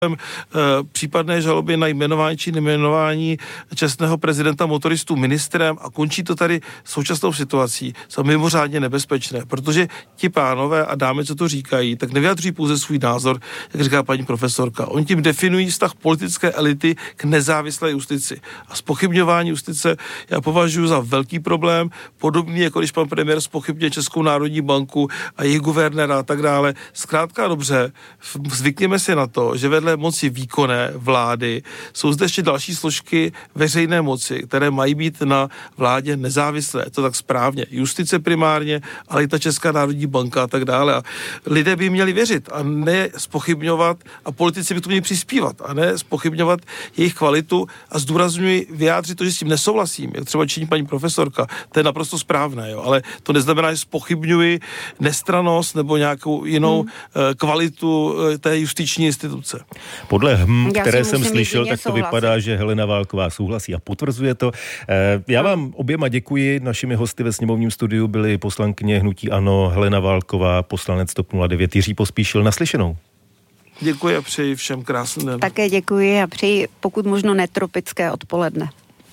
případné žaloby na jmenování či nejmenování čestného prezidenta motoristů ministrem a končí to tady současnou situací, jsou mimořádně nebezpečné, protože ti pánové a dámy, co to říkají, tak nevyjadřují pouze svůj názor, jak říká paní profesorka. Oni tím definují vztah politické elity k nezávislé justici. A zpochybňování justice já považuji za velký problém, podobný jako když pan premiér zpochybňuje Českou národní banku a jejich guvernéra a tak dále. Zkrátka dobře, zvykněme si na to, že vedle moci výkonné vlády jsou zde ještě další složky veřejné moci, které mají být na vládě nezávislé. To tak správně. Justice primárně, ale i ta Česká národní banka a tak dále. A lidé by měli věřit a ne zpochybňovat a politici by to měli přispívat a ne zpochybňovat jejich kvalitu a zdůrazňuji vyjádřit to, že s tím nesouhlasím, jak třeba činí paní profesorka. To je naprosto správné, jo, ale to neznamená, že zpochybňuji nestrannost nebo nějakou jinou kvalitu té justiční instituce. Podle které jsem slyšel, tak to vypadá, že Helena Válková souhlasí a potvrzuje to. Já vám oběma děkuji. Našimi hosty ve sněmovním studiu byly poslankyně hnutí ANO Helena Válková, poslanec TOP 09 Jiří Pospíšil. Naslyšenou. Děkuji a přeji všem krásný den. Také děkuji a přeji pokud možno netropické odpoledne.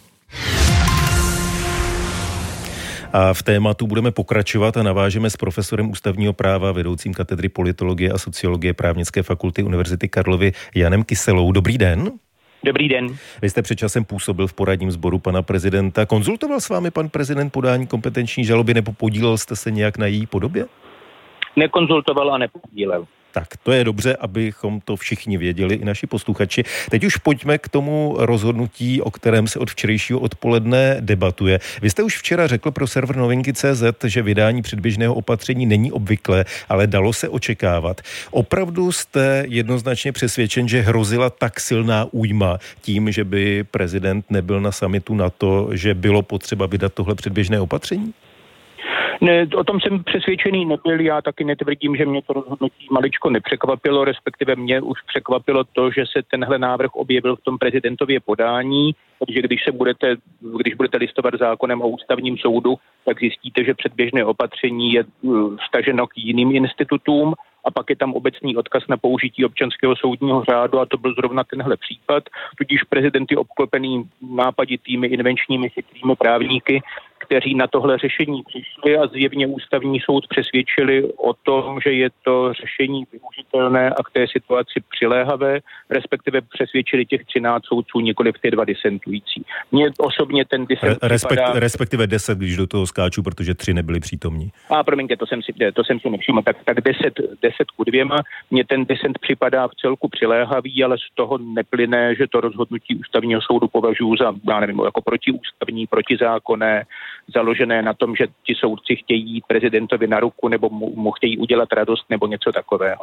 A v tématu budeme pokračovat a navážeme s profesorem ústavního práva, vedoucím katedry politologie a sociologie Právnické fakulty Univerzity Karlovy Janem Kyselou. Dobrý den. Dobrý den. Vy jste před časem působil v poradním sboru pana prezidenta. Konzultoval s vámi pan prezident podání kompetenční žaloby nebo podílel jste se nějak na její podobě? Nekonzultoval a nepodílel. Tak, to je dobře, abychom to všichni věděli, i naši posluchači. Teď už pojďme k tomu rozhodnutí, o kterém se od včerejšího odpoledne debatuje. Vy jste už včera řekl pro server Novinky.cz, že vydání předběžného opatření není obvyklé, ale dalo se očekávat. Opravdu jste jednoznačně přesvědčen, že hrozila tak silná újma tím, že by prezident nebyl na summitu NATO, že bylo potřeba vydat tohle předběžné opatření? Ne, o tom jsem přesvědčený nebyl, já taky netvrdím, že mě to rozhodnutí maličko nepřekvapilo, respektive mě už překvapilo to, že se tenhle návrh objevil v tom prezidentově podání, protože když budete listovat zákonem o ústavním soudu, tak zjistíte, že předběžné opatření je vztaženo k jiným institutům a pak je tam obecný odkaz na použití občanského soudního řádu a to byl zrovna tenhle případ, tudíž prezident je obklopený nápaditými, invenčními, chytrými právníky, kteří na tohle řešení přišli a zjevně ústavní soud přesvědčili o tom, že je to řešení využitelné a k té situaci přiléhavé, respektive přesvědčili těch 13 soudců, nikoli ty 2 disentující. Mně osobně ten disent respektive 10, když do toho skáču, protože 3 nebyli přítomní. Promiňte, to jsem si nevšiml. Tak 10 ku 2. Mně ten disent připadá v celku přiléhavý, ale z toho neplyne, že to rozhodnutí ústavního soudu považuji za, jako protiústavní, protizákonné, založené na tom, že ti soudci chtějí jít prezidentovi na ruku nebo mu chtějí udělat radost nebo něco takového.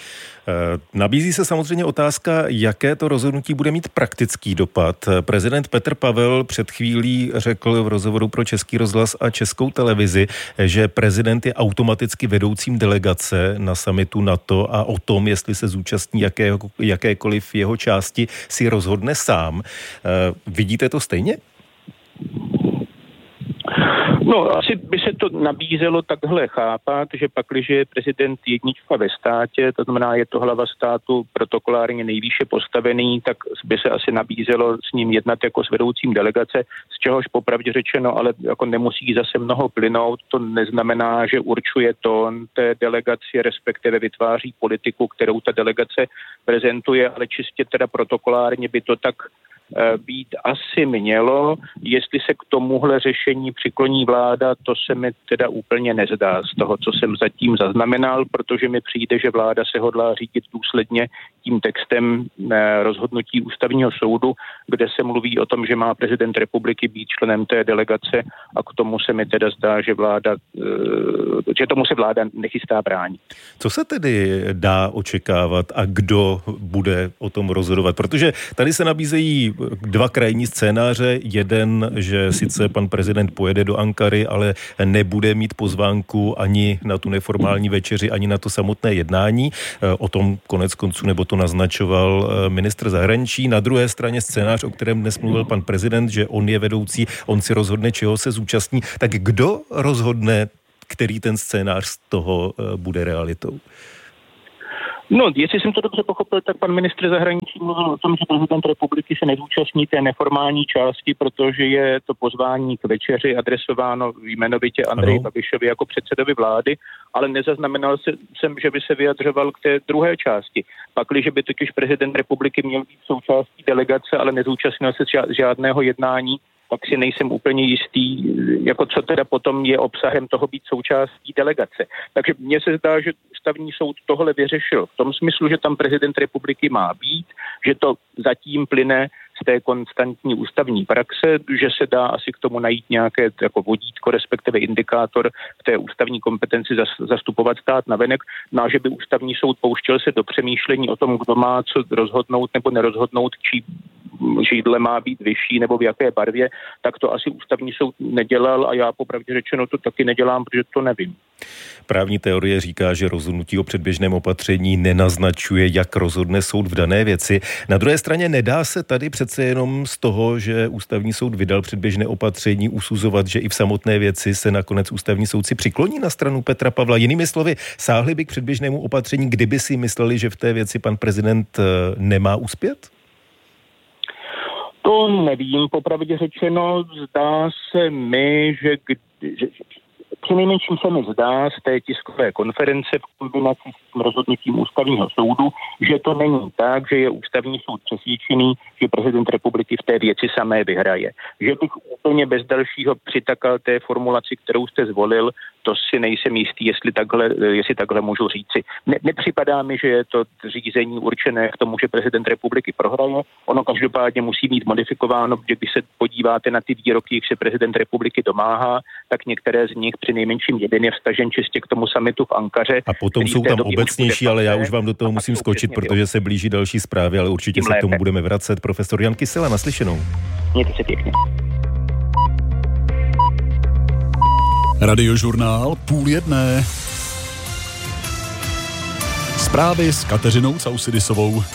Nabízí se samozřejmě otázka, jaké to rozhodnutí bude mít praktický dopad. Prezident Petr Pavel před chvílí řekl v rozhovoru pro Český rozhlas a Českou televizi, že prezident je automaticky vedoucím delegace na summitu NATO a o tom, jestli se zúčastní jakékoliv jeho části, si rozhodne sám. Vidíte to stejně? No, asi by se to nabízelo takhle chápat, že pakliže je prezident jednička ve státě, to znamená, je to hlava státu protokolárně nejvýše postavený, tak by se asi nabízelo s ním jednat jako s vedoucím delegace, z čehož popravdě řečeno, ale jako nemusí zase mnoho plynout. To neznamená, že určuje tón té delegaci, respektive vytváří politiku, kterou ta delegace prezentuje, ale čistě teda protokolárně by to tak být asi mělo. Jestli se k tomuhle řešení přikloní vláda, to se mi teda úplně nezdá z toho, co jsem zatím zaznamenal, protože mi přijde, že vláda se hodlá řídit důsledně tím textem rozhodnutí ústavního soudu, kde se mluví o tom, že má prezident republiky být členem té delegace a k tomu se mi teda zdá, že tomu se vláda nechystá bránit. Co se tedy dá očekávat a kdo bude o tom rozhodovat? Protože tady se nabízejí 2 krajní scénáře. Jeden, že sice pan prezident pojede do Ankary, ale nebude mít pozvánku ani na tu neformální večeři, ani na to samotné jednání. O tom konec konců, nebo to naznačoval ministr zahraničí. Na druhé straně scénář, o kterém dnes mluvil pan prezident, že on je vedoucí, on si rozhodne, čeho se zúčastní. Tak kdo rozhodne, který ten scénář z toho bude realitou? No, jestli jsem to dobře pochopil, tak pan ministr zahraničí mluvil o tom, že prezident republiky se nezúčastní té neformální části, protože je to pozvání k večeři adresováno jmenovitě Andreji Babišovi jako předsedovi vlády, ale nezaznamenal jsem, že by se vyjadřoval k té druhé části. Pakliže by totiž prezident republiky měl být součástí delegace, ale nezúčastnil se žádného jednání, tak si nejsem úplně jistý, jako co teda potom je obsahem toho být součástí delegace. Takže mně se zdá, že ústavní soud tohle vyřešil v tom smyslu, že tam prezident republiky má být, že to zatím plyne z té konstantní ústavní praxe, že se dá asi k tomu najít nějaké jako vodítko, respektive indikátor v té ústavní kompetenci zastupovat stát navenek, no a že by ústavní soud pouštěl se do přemýšlení o tom, kdo má co rozhodnout nebo nerozhodnout, či židle má být vyšší nebo v jaké barvě, tak to asi ústavní soud nedělal a já popravdě řečeno to taky nedělám, protože to nevím. Právní teorie říká, že rozhodnutí o předběžném opatření nenaznačuje, jak rozhodne soud v dané věci. Na druhé straně nedá se tady přece jenom z toho, že ústavní soud vydal předběžné opatření, usuzovat, že i v samotné věci se nakonec ústavní soudci přikloní na stranu Petra Pavla. Jinými slovy, sáhli by k předběžnému opatření, kdyby si mysleli, že v té věci pan prezident nemá uspět? To nevím, popravdě řečeno, zdá se mi, že přinejmenším se mi zdá z té tiskové konference v kombinaci s tím rozhodnutím ústavního soudu, že to není tak, že je ústavní soud přesvědčený, že prezident republiky v té věci samé vyhraje. Že bych úplně bez dalšího přitakal té formulaci, kterou jste zvolil, to si nejsem jistý, jestli takhle můžu říci. Nepřipadá mi, že je to řízení určené k tomu, že prezident republiky prohraje. Ono každopádně musí být modifikováno, protože když se podíváte na ty výroky, jak se prezident republiky domáhá, tak některé z nich přinejmenším jeden je vztažen čistě k tomu summitu v Ankaře. A potom jsou tam obecnější, ale já už vám do toho musím skočit, protože se blíží další zprávy, ale určitě se k tomu budeme vracet. Profesor Jan Kysela, naslyšenou. Mějte se pěkně. Radiožurnál 12:30. Zprávy s Kateřinou Causidisovou.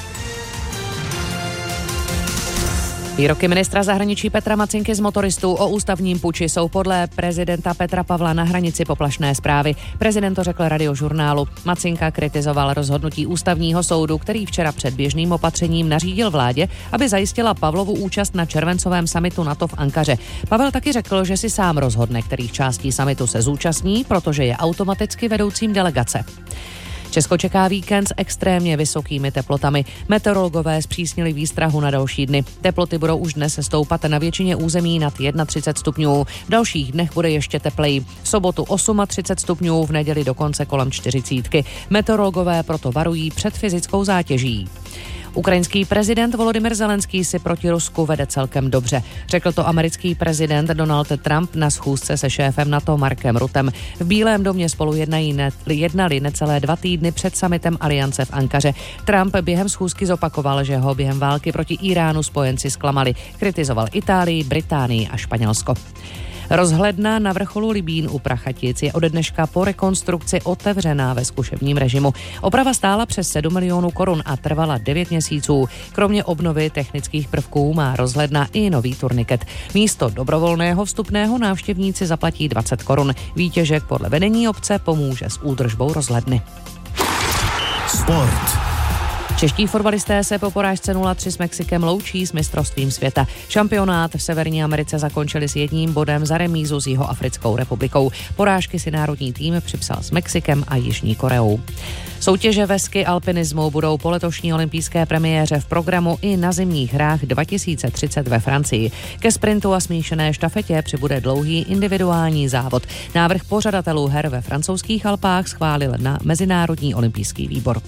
Výroky ministra zahraničí Petra Macinky z motoristů o ústavním puči jsou podle prezidenta Petra Pavla na hranici poplašné zprávy. Prezident to řekl Radiožurnálu. Macinka kritizoval rozhodnutí ústavního soudu, který včera předběžným opatřením nařídil vládě, aby zajistila Pavlovu účast na červencovém summitu NATO v Ankaře. Pavel taky řekl, že si sám rozhodne, kterých částí summitu se zúčastní, protože je automaticky vedoucím delegace. Česko čeká víkend s extrémně vysokými teplotami. Meteorologové zpřísnili výstrahu na další dny. Teploty budou už dnes stoupat na většině území nad 31 stupňů. V dalších dnech bude ještě tepleji. V sobotu 38 stupňů, v neděli dokonce kolem 40. Meteorologové proto varují před fyzickou zátěží. Ukrajinský prezident Volodymyr Zelenský si proti Rusku vede celkem dobře. Řekl to americký prezident Donald Trump na schůzce se šéfem NATO Markem Ruttem. V Bílém domě spolu jednali necelé 2 týdny před summitem Aliance v Ankaře. Trump během schůzky zopakoval, že ho během války proti Iránu spojenci zklamali. Kritizoval Itálii, Británii a Španělsko. Rozhledna na vrcholu Libín u Prachatic je ode dneška po rekonstrukci otevřená ve zkušebním režimu. Oprava stála přes 7 milionů korun a trvala 9 měsíců. Kromě obnovy technických prvků má rozhledna i nový turniket. Místo dobrovolného vstupného návštěvníci zaplatí 20 korun. Výtěžek podle vedení obce pomůže s údržbou rozhledny. Sport. Čeští fotbalisté se po porážce 0-3 s Mexikem loučí s mistrovstvím světa. Šampionát v Severní Americe zakončili s 1 bodem za remízu s Jihoafrickou republikou. Porážky si národní tým připsal s Mexikem a Jižní Koreou. Soutěže ve ski alpinismu budou po letošní olympijské premiéře v programu i na zimních hrách 2030 ve Francii. Ke sprintu a smíšené štafetě přibude dlouhý individuální závod. Návrh pořadatelů her ve francouzských Alpách schválil na Mezinárodní olympijský výbor.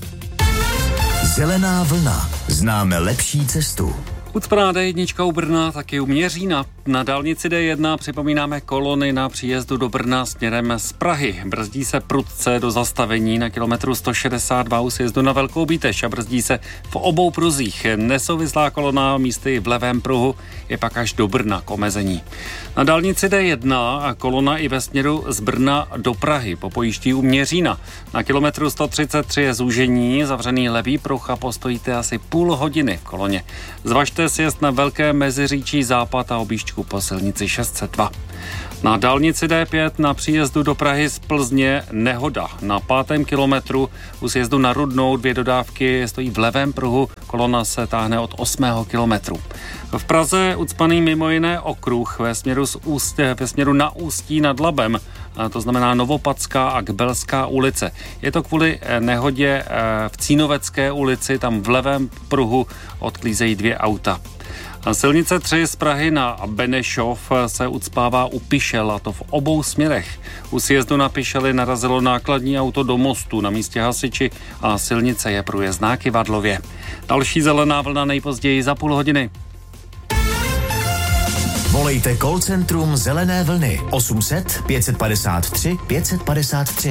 Zelená vlna. Známe lepší cestu. Ucpaná D1 u Brna, taky u Měřína. Na dálnici D1 připomínáme kolony na příjezdu do Brna směrem z Prahy. Brzdí se prudce do zastavení na kilometru 162 u sjezdu na Velkou Bíteš a brzdí se v obou pruzích. Nesouvislá kolona místy v levém pruhu je pak až do Brna k omezení. Na dálnici D1 a kolona i ve směru z Brna do Prahy po Pojiští u Měřína. Na kilometru 133 je zúžení, zavřený levý pruh a postojíte asi půl hodiny v koloně. Zvažte sjezd na Velké Meziříčí západ a objížďku po silnici 602. Na dálnici D5 na příjezdu do Prahy z Plzně nehoda. Na 5. kilometru u sjezdu na Rudnou 2 dodávky stojí v levém pruhu, kolona se táhne od 8. kilometru. V Praze ucpaný mimo jiné okruh ve směru na Ústí nad Labem, to znamená Novopadská a Kbelská ulice. Je to kvůli nehodě v Cínovecké ulici, tam v levém pruhu odklízejí 2 auta. Silnice 3 z Prahy na Benešov se ucpává u Pišel, a to v obou směrech. U sjezdu na Pišely narazilo nákladní auto do mostu, na místě hasiči a silnice je průjezdná Kyvadlově. Další zelená vlna nejpozději za půl hodiny. Volejte call centrum Zelené vlny 800 553 553.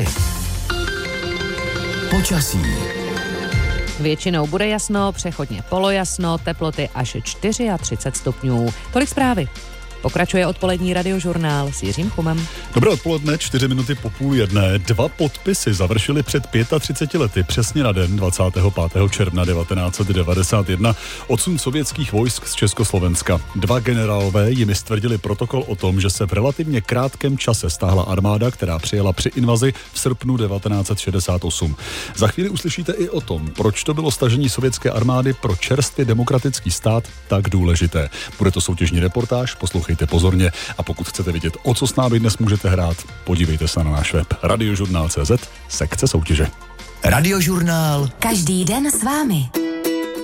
Počasí. Většinou bude jasno, přechodně polojasno, teploty až 34 stupňů. Tolik zprávy. Pokračuje odpolední radiožurnál s Jiřím Chumem. Dobré odpoledne, 4 minuty po 12:30. 2 podpisy završily před 35 lety, přesně na den 25. června 1991, odsun sovětských vojsk z Československa. 2 generálové jimi stvrdili protokol o tom, že se v relativně krátkém čase stáhla armáda, která přijela při invazi v srpnu 1968. Za chvíli uslyšíte i o tom, proč to bylo stažení sovětské armády pro čerstvě demokratický stát tak důležité. Bude to soutěžní reportáž, poslouchejte pozorně a pokud chcete vidět, o co s námi dnes můžete hrát, podívejte se na náš web radiožurnál.cz, sekce soutěže. Radiožurnál. Každý den s vámi.